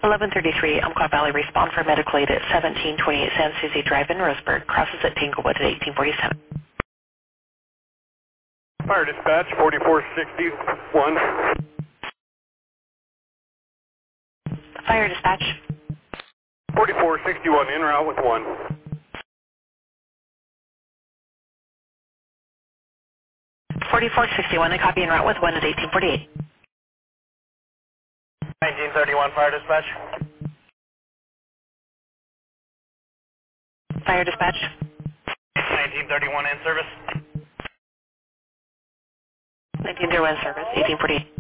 1133, Umpqua Valley, respond for medical aid at 1728 San Souci Drive in Roseburg, crosses at Tanglewood at 1847. Fire dispatch, 4461. Fire dispatch. 4461, en route with 1. 4461, I copy en route with 1 at 1848. 1931, fire dispatch. Fire dispatch. 1931, in service. 1901 service, 1848.